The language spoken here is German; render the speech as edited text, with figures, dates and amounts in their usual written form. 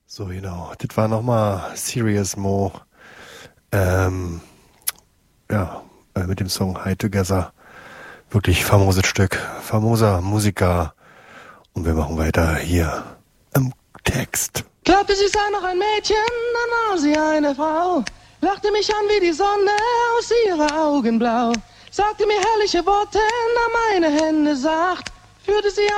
So, genau. Das war nochmal Serious Mo. Mit dem Song High Together. Wirklich famoses Stück. Famoser Musiker. Und wir machen weiter hier im Text. Glaubte, sie sei noch ein Mädchen, dann war sie eine Frau. Lachte mich an wie die Sonne aus ihrer Augen blau. Sagte mir herrliche Worte, nahm meine Hände sacht. Führte sie